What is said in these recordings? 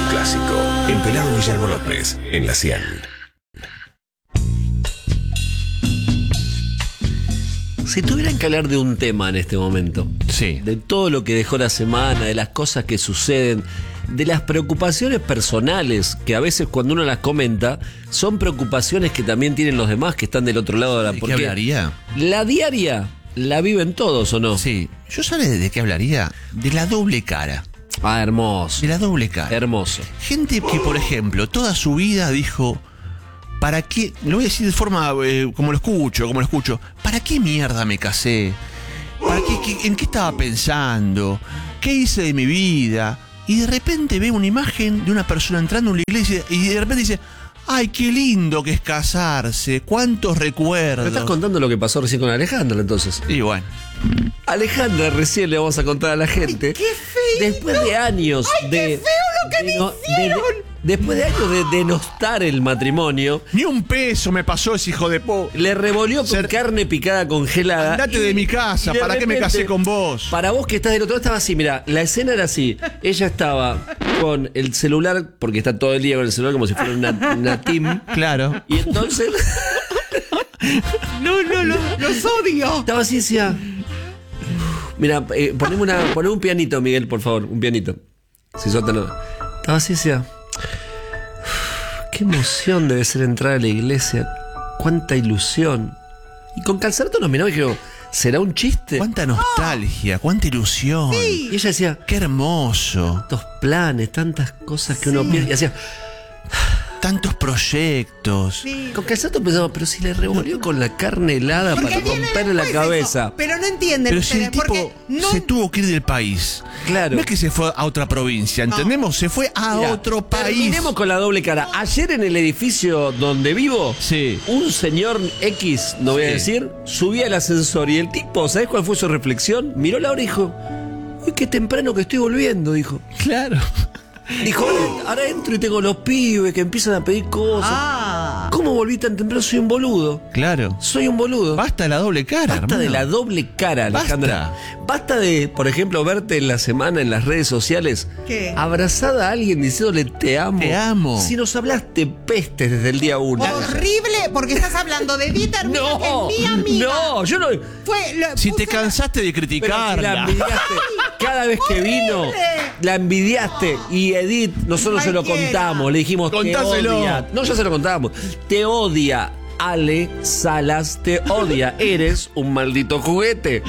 clásico. El Pelado Guillermo López, en la 100. Si tuvieran que hablar de un tema en este momento, Sí. de todo lo que dejó la semana, de las cosas que suceden, de las preocupaciones personales, que a veces cuando uno las comenta, son preocupaciones que también tienen los demás que están del otro lado de la... ¿De qué hablaría? La diaria la viven todos, ¿o no? Sí. ¿Yo sabes de qué hablaría? De la doble cara. Ah, hermoso. De la doble cara. Hermoso. Gente que, por ejemplo, toda su vida dijo... ¿Para qué? Lo voy a decir de forma como lo escucho. ¿Para qué mierda me casé? ¿Para qué, en qué estaba pensando? ¿Qué hice de mi vida? Y de repente ve una imagen de una persona entrando a una iglesia y de repente dice, ¡ay, qué lindo que es casarse! ¡Cuántos recuerdos! ¿Me estás contando lo que pasó recién con Alejandra, entonces? Y bueno. Alejandra, recién le vamos a contar a la gente. ¡Qué feo! Después de años ¡Ay, qué feo lo que me hicieron! Después de años de denostar el matrimonio, Ni un peso me pasó ese hijo de po. le revolvió con carne picada congelada. Andate de mi casa, y de ¿para qué me repente, casé con vos? Para vos que estás del otro lado, estaba así, mira, la escena era así. Ella estaba con el celular, porque está todo el día con el celular como si fuera una team. Claro. Y entonces No, los odio. estaba así, decía... Mira, poneme un pianito, Miguel, por favor, un pianito. Si sos tan... Estaba así, decía... Qué emoción debe ser entrar a la iglesia. Cuánta ilusión. Y con Calzarto nos miraba y dijo, ¿será un chiste? Cuánta nostalgia, cuánta ilusión. Sí. Y ella decía, Qué hermoso. tantos planes, tantas cosas que uno piensa. Y hacía, Tantos proyectos. Sí. con Calzarto pensaba, pero si le revolvió con la carne helada Porque para viene romperle la después cabeza. eso. Pero no entienden Pero si el ustedes, tipo porque no... se tuvo que ir del país. Claro. No es que se fue a otra provincia, ¿entendemos? Se fue a Mirá, otro país. Terminemos con la doble cara. Ayer en el edificio donde vivo, Sí. un señor X, no voy a Sí. decir, subía al ascensor y el tipo, ¿sabes cuál fue su reflexión? Miró la hora y dijo, uy, qué temprano que estoy volviendo, dijo. Claro. Dijo, ahora entro y tengo los pibes que empiezan a pedir cosas. Ah. ¿Cómo volví tan temprano? Soy un boludo. Claro. Soy un boludo. Basta de la doble cara, Basta hermano. de la doble cara, Alejandra. Basta de, por ejemplo, verte en la semana en las redes sociales ¿Qué? abrazada a alguien diciéndole te amo. Te amo. Si nos hablaste pestes desde el día 1. Horrible, porque estás hablando de Dieter, que es mi amiga. No, yo no. Si te puse la- cansaste de Pero si la criticarla. envidiaste. Cada vez que vino, horrible. la envidiaste. Y Edith, nosotros se lo Cualquiera. contamos. Le dijimos, Contáselo. te odia. No, ya se lo contamos. Te odia. Ale Salas te odia. Eres un maldito juguete.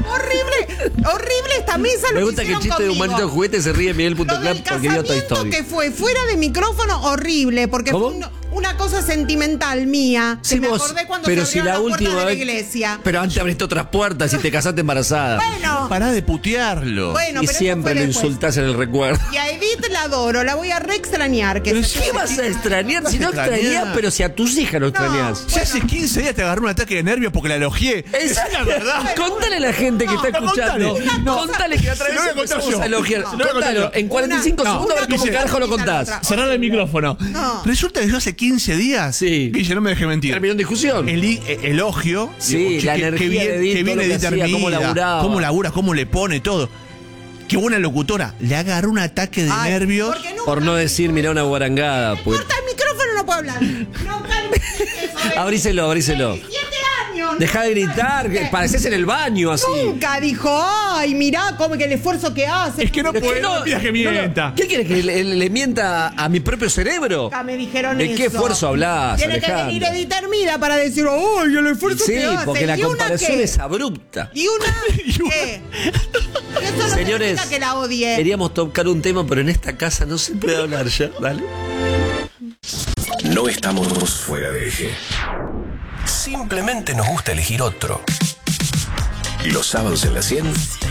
Horrible esta mesa. Me lo gusta que el hicieron chiste de un conmigo. maldito juguete se ríe Lo Miguel.club del porque vio Toy casamiento Story. que fue fuera de micrófono, horrible, porque ¿Cómo? fue una cosa sentimental mía. Sí, que me vos, acordé cuando pero se si abrieron la las puertas última de la vez. iglesia. Pero antes abriste otras puertas y te casaste embarazada. Bueno, Pará de putearlo. bueno, y pero eso siempre fue lo después. insultás en el recuerdo. Y a Edith la adoro, la voy a re extrañar. Que Pero se- ¿Qué vas a extrañar? Si no Extrañar. extrañás, pero si a tus hijas lo extrañás. Si hace 15 días te agarró un ataque de nervios porque la elogié. Es la verdad. Contale a la gente que está escuchando. contale. Contale que otra vez Se lo voy a contar empezamos yo. a elogiar. Se lo voy a contar Contalo. yo. En 45 Una- segundos a ver cómo una- carajo lo una- contás. otra. Cerrar el micrófono. No. Resulta que yo hace 15 días. Sí. Guille, no me deje mentir. Terminó en discusión. Elogio. Sí, Digo, che, la qué energía bien, de Edith, qué todo bien lo que Edith hacía, cómo Armida, laburaba. cómo labura, cómo le pone todo. Qué buena locutora. Le agarró un ataque de Ay, nervios. porque nunca- Por no decir, mirá una guarangada. Pues. Corta el micrófono, no puedo hablar. No, Abríselo, abríselo. 7 años. Deja de gritar, que pareces en el baño así. Nunca dijo, ay, mirá cómo que el esfuerzo que hace. Es que no Es que puede, no pidas que mienta. ¿Qué quieres que le mienta a mi propio cerebro? Nunca me dijeron ¿De eso. qué esfuerzo hablás, Tiene que Alejandra? venir Edith Armida para decir, ay, el esfuerzo Sí, que hace. porque la ¿Y una comparación qué? es abrupta. ¿Y una qué? Eso no Señores, significa que la odie. queríamos tocar un tema, pero en esta casa no se puede hablar ya. Dale. No estamos fuera de eje. Simplemente nos gusta elegir otro. Los sábados en la 100